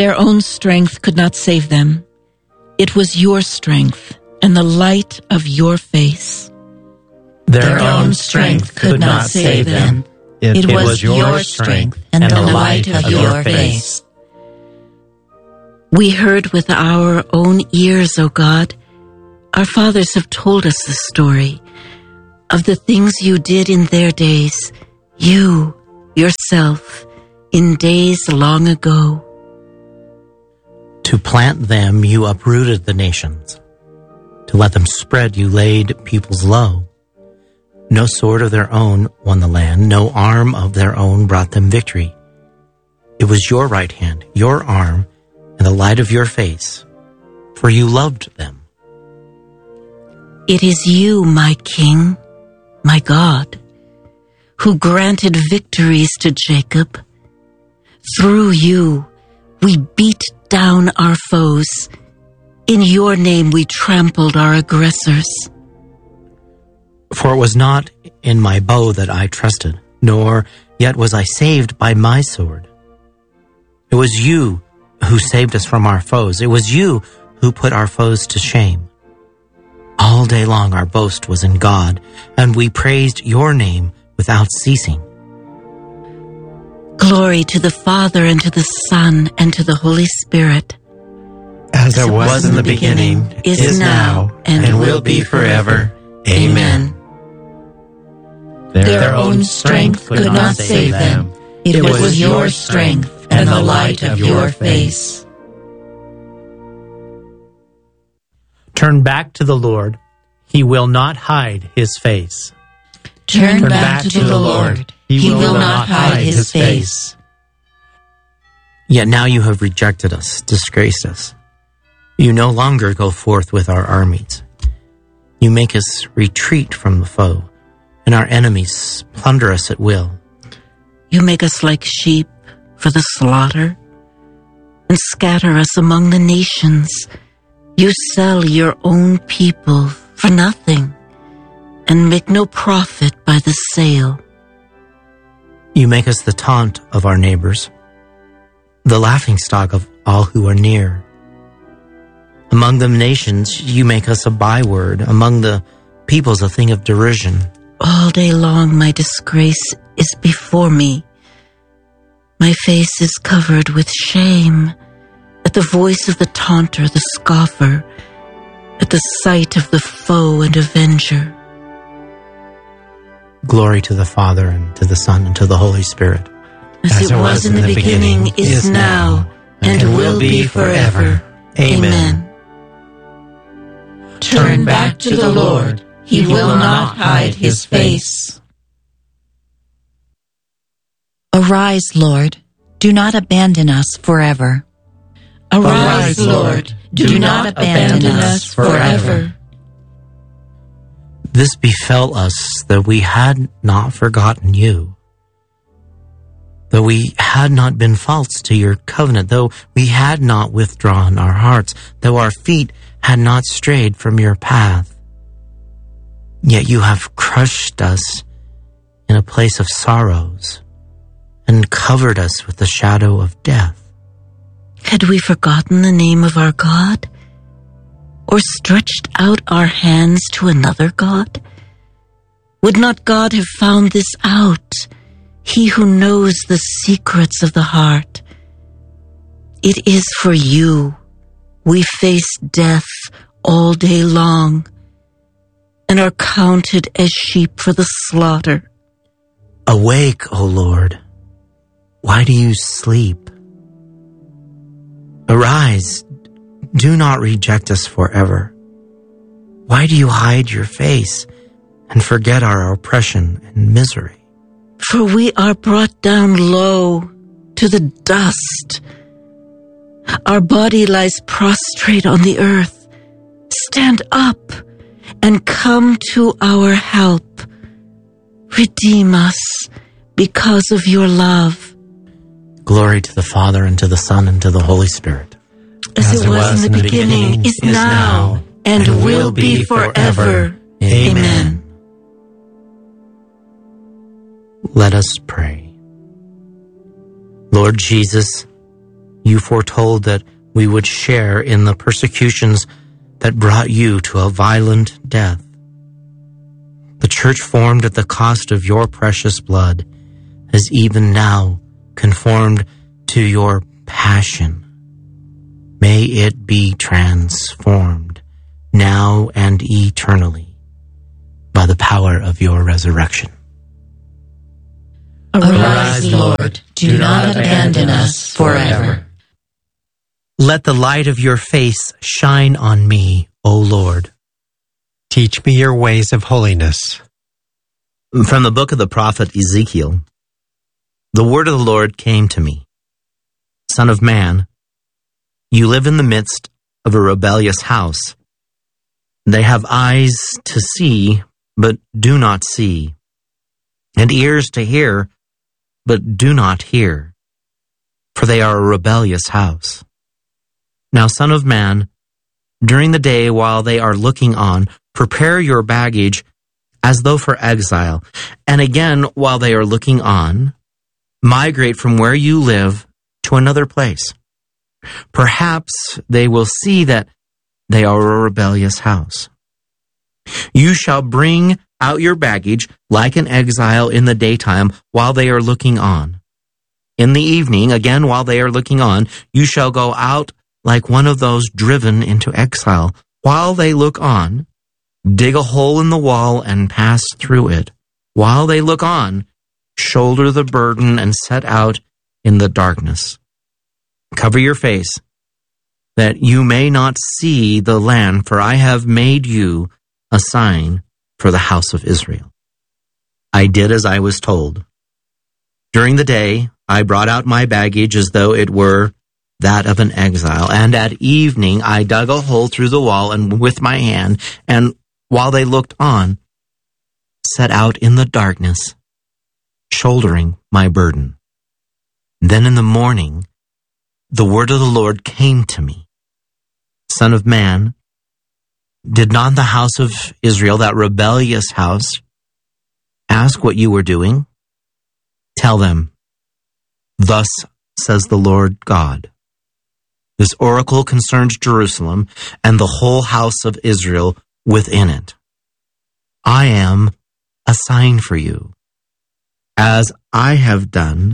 Their own strength could not save them. It was your strength and the light of your face. Their own strength could not save them. It was your strength and the light of your face. We heard with our own ears, O God. Our fathers have told us the story of the things you did in their days, you, yourself, in days long ago. To plant them, you uprooted the nations. To let them spread, you laid peoples low. No sword of their own won the land. No arm of their own brought them victory. It was your right hand, your arm, and the light of your face, for you loved them. It is you, my King, my God, who granted victories to Jacob. Through you, we beat down our foes. In your name we trampled our aggressors. For it was not in my bow that I trusted, nor yet was I saved by my sword. It was you who saved us from our foes. It was you who put our foes to shame. All day long our boast was in God, and we praised your name without ceasing. Glory to the Father, and to the Son, and to the Holy Spirit. As it was in the beginning, is now, and will be forever. Amen. Their own strength could not save them. It was your strength and the light of your face. Turn back to the Lord. He will not hide his face. Turn back to the Lord. He will not hide his face. Yet now you have rejected us, disgraced us. You no longer go forth with our armies. You make us retreat from the foe, and our enemies plunder us at will. You make us like sheep for the slaughter, and scatter us among the nations. You sell your own people for nothing, and make no profit by the sale. You make us the taunt of our neighbors, the laughingstock of all who are near. Among the nations, you make us a byword, among the peoples a thing of derision. All day long my disgrace is before me. My face is covered with shame at the voice of the taunter, the scoffer, at the sight of the foe and avenger. Glory to the Father, and to the Son, and to the Holy Spirit. As it was in the beginning, is now, and will be forever. Amen. Turn back to the Lord. He will not hide his face. Arise, Lord. Do not abandon us forever. Arise, Lord. Do not abandon us forever. This befell us, that we had not forgotten you, though we had not been false to your covenant, though we had not withdrawn our hearts, though our feet had not strayed from your path. Yet you have crushed us in a place of sorrows, and covered us with the shadow of death. Had we forgotten the name of our God, or stretched out our hands to another God? Would not God have found this out, he who knows the secrets of the heart? It is for you we face death all day long, and are counted as sheep for the slaughter. Awake, O Lord. Why do you sleep? Arise. Do not reject us forever. Why do you hide your face and forget our oppression and misery? For we are brought down low to the dust. Our body lies prostrate on the earth. Stand up and come to our help. Redeem us because of your love. Glory to the Father, and to the Son, and to the Holy Spirit. As it was in the beginning, is now, and will be forever. Amen. Let us pray. Lord Jesus, You foretold that we would share in the persecutions that brought you to a violent death. The church formed at the cost of your precious blood has even now conformed to your passion. May it be transformed now and eternally by the power of your resurrection. Arise, Lord, do not abandon us forever. Let the light of your face shine on me, O Lord. Teach me your ways of holiness. From the book of the prophet Ezekiel, the word of the Lord came to me. Son of man, you live in the midst of a rebellious house. They have eyes to see, but do not see, and ears to hear, but do not hear, for they are a rebellious house. Now, son of man, during the day while they are looking on, prepare your baggage as though for exile, and again while they are looking on, migrate from where you live to another place. Perhaps they will see that they are a rebellious house. You shall bring out your baggage like an exile in the daytime while they are looking on. In the evening, again while they are looking on, you shall go out like one of those driven into exile. While they look on, dig a hole in the wall and pass through it. While they look on, shoulder the burden and set out in the darkness. Cover your face, that you may not see the land, for I have made you a sign for the house of Israel. I did as I was told. During the day, I brought out my baggage as though it were that of an exile, and at evening I dug a hole through the wall and with my hand, and while they looked on, set out in the darkness, shouldering my burden. Then in the morning, the word of the Lord came to me. Son of man, did not the house of Israel, that rebellious house, ask what you were doing? Tell them, thus says the Lord God. This oracle concerns Jerusalem and the whole house of Israel within it. I am a sign for you. As I have done,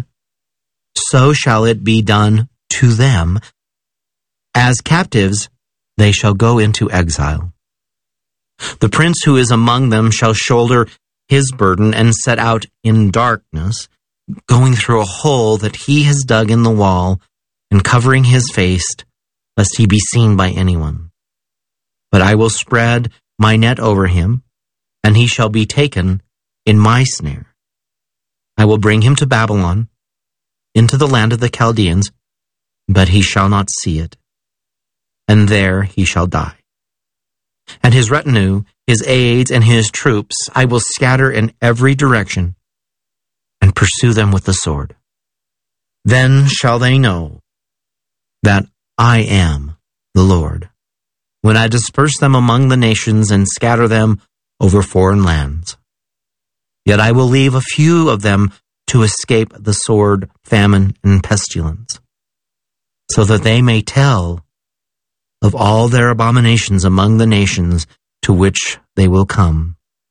so shall it be done to them. As captives, they shall go into exile. The prince who is among them shall shoulder his burden and set out in darkness, going through a hole that he has dug in the wall and covering his face, lest he be seen by anyone. But I will spread my net over him, and he shall be taken in my snare. I will bring him to Babylon, into the land of the Chaldeans, but he shall not see it, and there he shall die. And his retinue, his aides, and his troops I will scatter in every direction, and pursue them with the sword. Then shall they know that I am the Lord, when I disperse them among the nations and scatter them over foreign lands. Yet I will leave a few of them to escape the sword, famine, and pestilence, so that they may tell of all their abominations among the nations to which they will come.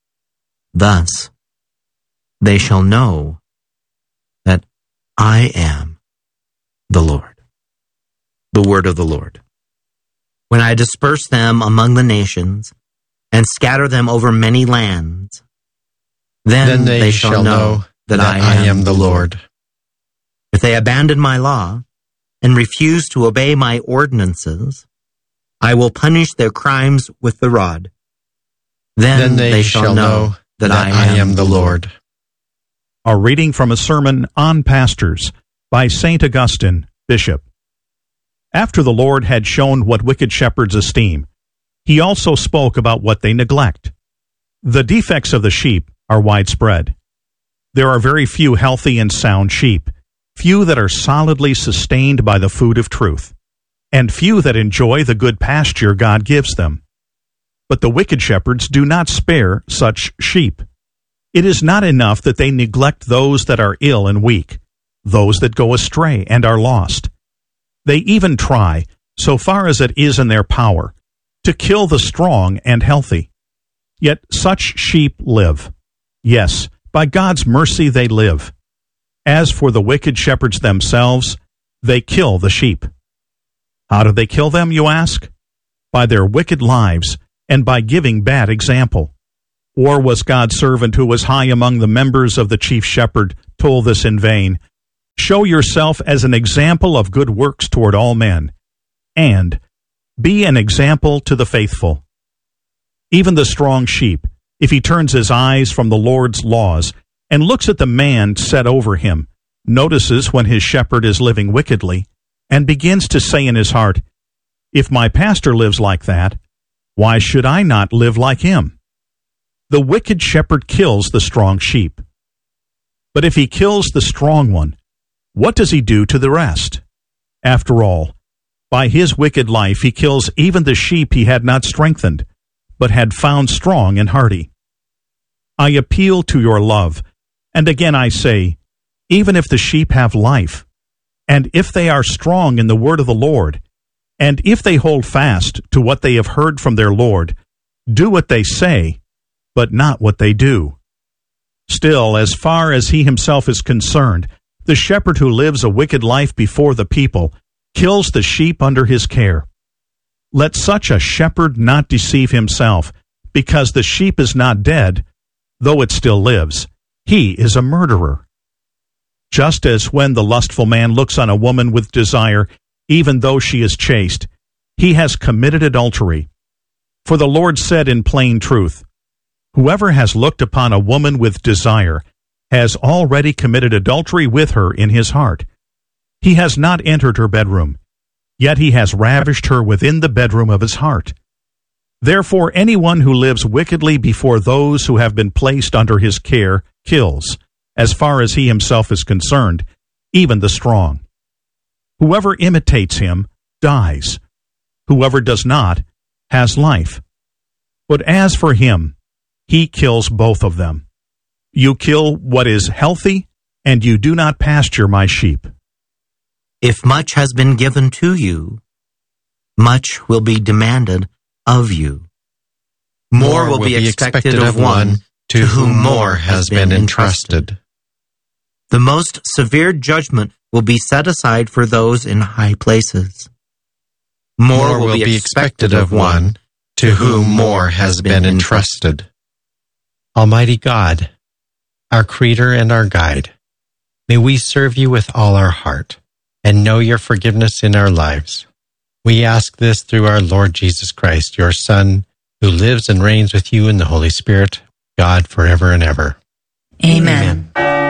Thus they shall know that I am the Lord. The word of the Lord. When I disperse them among the nations and scatter them over many lands, then they shall know that I am the Lord. If they abandon my law and refuse to obey my ordinances, I will punish their crimes with the rod. Then they shall know that I am the Lord. A reading from a sermon on pastors by St. Augustine, Bishop. After the Lord had shown what wicked shepherds esteem, he also spoke about what they neglect. The defects of the sheep are widespread. There are very few healthy and sound sheep, few that are solidly sustained by the food of truth, and few that enjoy the good pasture God gives them. But the wicked shepherds do not spare such sheep. It is not enough that they neglect those that are ill and weak, those that go astray and are lost. They even try, so far as it is in their power, to kill the strong and healthy. Yet such sheep live. Yes, by God's mercy they live. As for the wicked shepherds themselves, they kill the sheep. How do they kill them, you ask? By their wicked lives and by giving bad example. Or was God's servant who was high among the members of the chief shepherd told this in vain? Show yourself as an example of good works toward all men, and be an example to the faithful. Even the strong sheep, if he turns his eyes from the Lord's laws and looks at the man set over him, notices when his shepherd is living wickedly, and begins to say in his heart, "If my pastor lives like that, why should I not live like him?" The wicked shepherd kills the strong sheep. But if he kills the strong one, what does he do to the rest? After all, by his wicked life he kills even the sheep he had not strengthened, but had found strong and hardy. I appeal to your love, and again I say, even if the sheep have life, and if they are strong in the word of the Lord, and if they hold fast to what they have heard from their Lord, do what they say, but not what they do. Still, as far as he himself is concerned, the shepherd who lives a wicked life before the people kills the sheep under his care. Let such a shepherd not deceive himself, because the sheep is not dead, though it still lives. He is a murderer. Just as when the lustful man looks on a woman with desire, even though she is chaste, he has committed adultery. For the Lord said in plain truth, "Whoever has looked upon a woman with desire has already committed adultery with her in his heart. He has not entered her bedroom, yet he has ravished her within the bedroom of his heart. Therefore anyone who lives wickedly before those who have been placed under his care kills, as far as he himself is concerned, even the strong. Whoever imitates him dies. Whoever does not has life. But as for him, he kills both of them. You kill what is healthy, and you do not pasture my sheep." If much has been given to you, much will be demanded of you. More will be expected of one to whom more has been entrusted. The most severe judgment will be set aside for those in high places. More will be expected of one to whom more has been entrusted. Almighty God, our Creator and our Guide, may we serve you with all our heart and know your forgiveness in our lives. We ask this through our Lord Jesus Christ, your Son, who lives and reigns with you in the Holy Spirit, God forever and ever. Amen.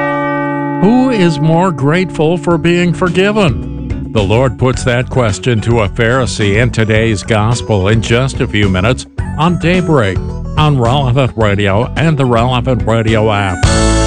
Who is more grateful for being forgiven? The Lord puts that question to a Pharisee in today's gospel in just a few minutes on Daybreak, on Relevant Radio and the Relevant Radio app.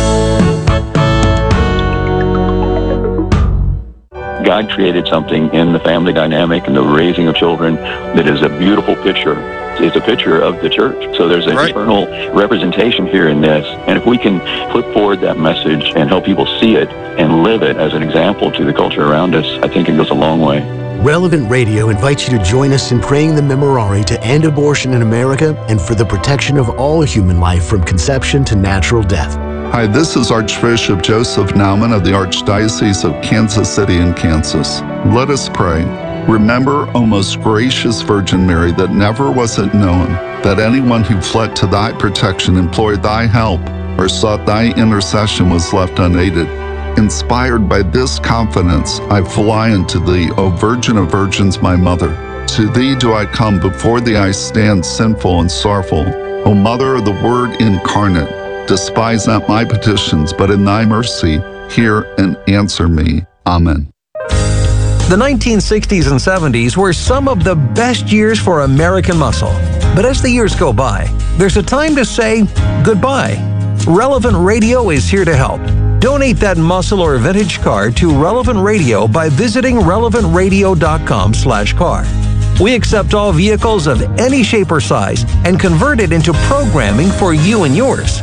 God created something in the family dynamic and the raising of children that is a beautiful picture. It's a picture of the church. So there's an eternal representation here in this. And if we can put forward that message and help people see it and live it as an example to the culture around us, I think it goes a long way. Relevant Radio invites you to join us in praying the Memorare to end abortion in America and for the protection of all human life from conception to natural death. Hi, this is Archbishop Joseph Naumann of the Archdiocese of Kansas City in Kansas. Let us pray. Remember, O most gracious Virgin Mary, that never was it known that anyone who fled to thy protection, implored thy help, or sought thy intercession was left unaided. Inspired by this confidence, I fly unto thee, O Virgin of Virgins, my Mother. To thee do I come, before thee I stand sinful and sorrowful. O Mother of the Word incarnate, despise not my petitions, but in thy mercy hear and answer me. Amen. The 1960s and 70s were some of the best years for American muscle. But as the years go by, there's a time to say goodbye. Relevant Radio is here to help. Donate that muscle or vintage car to Relevant Radio by visiting relevantradio.com/car. We accept all vehicles of any shape or size and convert it into programming for you and yours.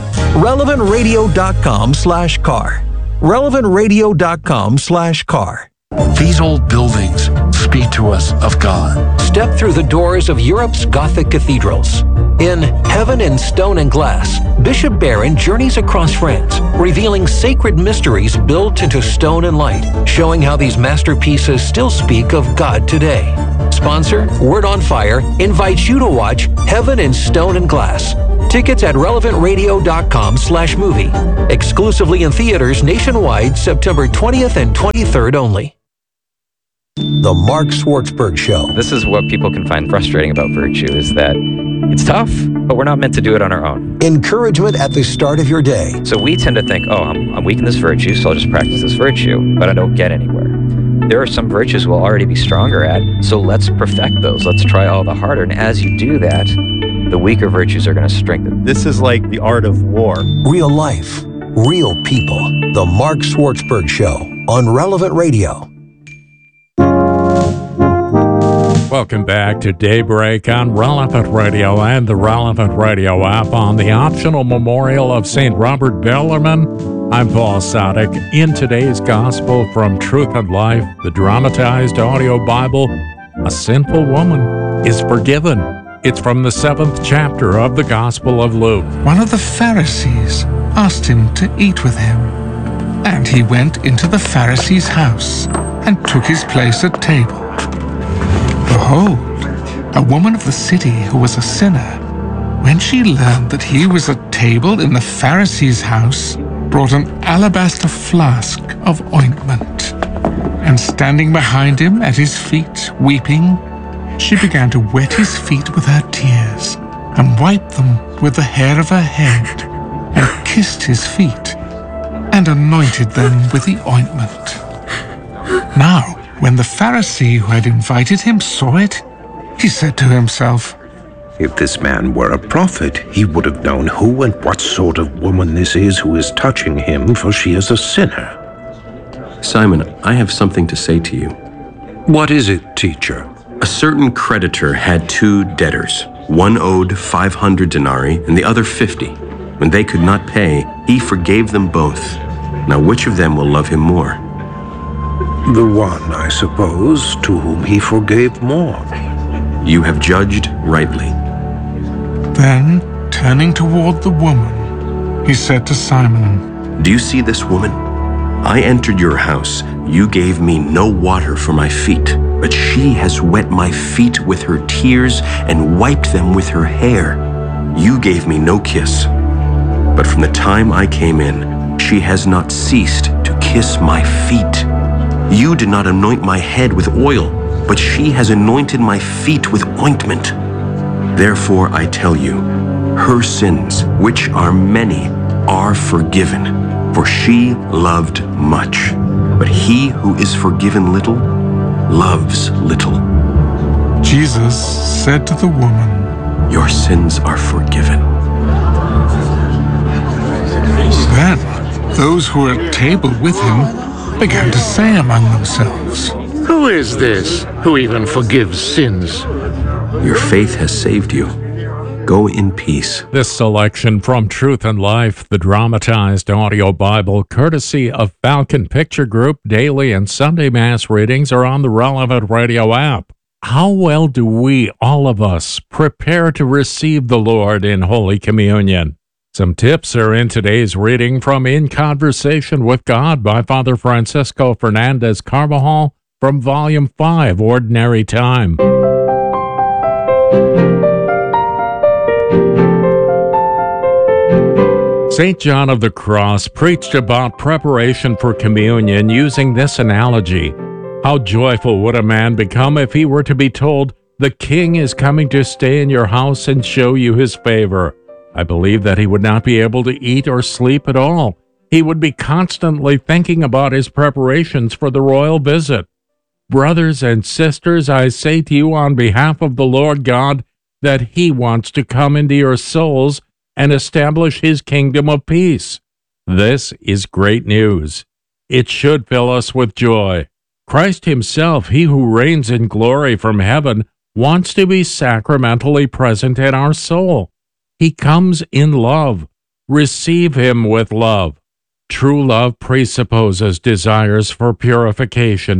relevantradio.com/car. relevantradio.com/car. These old buildings speak to us of God. Step through the doors of Europe's Gothic cathedrals. In Heaven in Stone and Glass, Bishop Barron journeys across France, revealing sacred mysteries built into stone and light, showing how these masterpieces still speak of God today. Sponsor, Word on Fire, invites you to watch Heaven in Stone and Glass. Tickets at relevantradio.com/movie. Exclusively in theaters nationwide, September 20th and 23rd only. The Mark Swartzberg Show. This is what people can find frustrating about virtue, is that it's tough, but we're not meant to do it on our own. Encouragement at the start of your day. So we tend to think, oh, I'm weak in this virtue, so I'll just practice this virtue, but I don't get anywhere. There are some virtues we'll already be stronger at, so let's perfect those. Let's try all the harder, and as you do that, the weaker virtues are going to strengthen. This is like the art of war. Real life, real people. The Mark Swartzberg Show on Relevant Radio. Welcome back to Daybreak on Relevant Radio and the Relevant Radio app on the optional memorial of St. Robert Bellarmine. I'm Paul Sadek. In today's Gospel from Truth and Life, the dramatized audio Bible, a sinful woman is forgiven. It's from the 7th chapter of the Gospel of Luke. One of the Pharisees asked him to eat with him, and he went into the Pharisee's house and took his place at table. Behold, a woman of the city who was a sinner, when she learned that he was at table in the Pharisee's house, brought an alabaster flask of ointment, and standing behind him at his feet, weeping, she began to wet his feet with her tears, and wiped them with the hair of her head, and kissed his feet, and anointed them with the ointment. Now, when the Pharisee who had invited him saw it, he said to himself, "If this man were a prophet, he would have known who and what sort of woman this is who is touching him, for she is a sinner." Simon, I have something to say to you. What is it, teacher? A certain creditor had 2 debtors. One owed 500 denarii and the other 50. When they could not pay, he forgave them both. Now which of them will love him more? The one, I suppose, to whom he forgave more. You have judged rightly. Then, turning toward the woman, he said to Simon, Do you see this woman? I entered your house. You gave me no water for my feet, but she has wet my feet with her tears and wiped them with her hair. You gave me no kiss, but from the time I came in, she has not ceased to kiss my feet. You did not anoint my head with oil, but she has anointed my feet with ointment. Therefore I tell you, her sins, which are many, are forgiven, for she loved much. But he who is forgiven little, loves little. Jesus said to the woman, Your sins are forgiven. Then those who were at table with him began to say among themselves, Who is this who even forgives sins? Your faith has saved you. Go in peace. This selection from Truth and Life, the dramatized audio Bible, courtesy of Falcon Picture Group, daily and Sunday Mass readings are on the Relevant Radio app. How well do we, all of us, prepare to receive the Lord in Holy Communion? Some tips are in today's reading from In Conversation with God by Father Francisco Fernandez Carvajal from Volume 5, Ordinary Time. St. John of the Cross preached about preparation for communion using this analogy. How joyful would a man become if he were to be told, "The King is coming to stay in your house and show you his favor." I believe that he would not be able to eat or sleep at all. He would be constantly thinking about his preparations for the royal visit. Brothers and sisters, I say to you on behalf of the Lord God that he wants to come into your souls and establish his kingdom of peace. This is great news. It should fill us with joy. Christ himself, he who reigns in glory from heaven, wants to be sacramentally present in our soul. He comes in love. Receive him with love. True love presupposes desires for purification,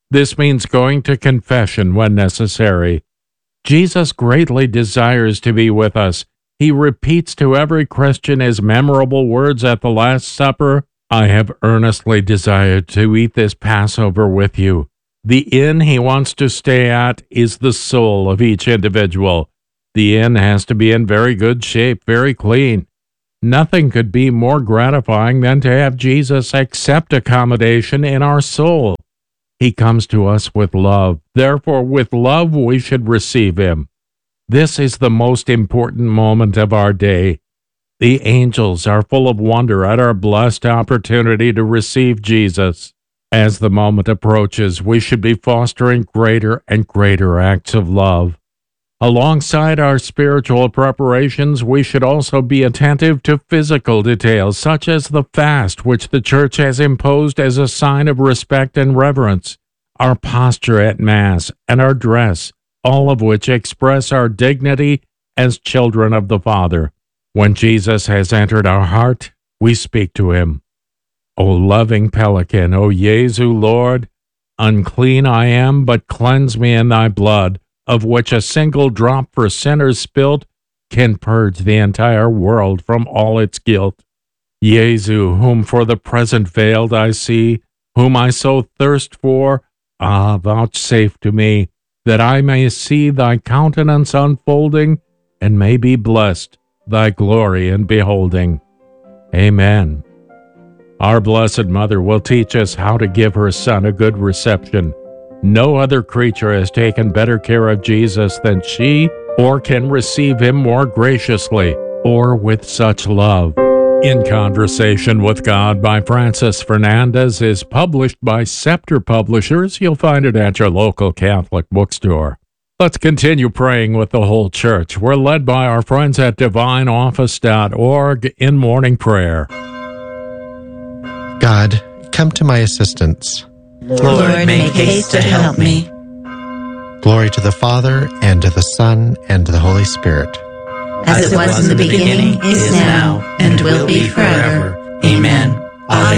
This means going to confession when necessary. Jesus greatly desires to be with us. He repeats to every Christian his memorable words at the Last Supper, "I have earnestly desired to eat this Passover with you." The inn he wants to stay at is the soul of each individual. The inn has to be in very good shape, very clean. Nothing could be more gratifying than to have Jesus accept accommodation in our soul. He comes to us with love. Therefore, with love we should receive him. This is the most important moment of our day. The angels are full of wonder at our blessed opportunity to receive Jesus. As the moment approaches, we should be fostering greater and greater acts of love. Alongside our spiritual preparations, we should also be attentive to physical details, such as the fast which the Church has imposed as a sign of respect and reverence, our posture at Mass, and our dress, all of which express our dignity as children of the Father. When Jesus has entered our heart, we speak to him. O loving pelican, O Jesu Lord, unclean I am, but cleanse me in thy blood, of which a single drop for sinners spilt can purge the entire world from all its guilt. Jesu, whom for the present veiled I see, whom I so thirst for, vouchsafe to me, that I may see thy countenance unfolding, and may be blessed, thy glory in beholding. Amen. Our Blessed Mother will teach us how to give her Son a good reception. No other creature has taken better care of Jesus than she, or can receive him more graciously, or with such love. In Conversation with God by Francis Fernandez is published by Scepter Publishers. You'll find it at your local Catholic bookstore. Let's continue praying with the whole church. We're led by our friends at divineoffice.org in morning prayer. God, come to my assistance. Lord, make haste to help me. Glory to the Father, and to the Son, and to the Holy Spirit. As it was in the beginning, is now, and will be forever. Amen. Alleluia.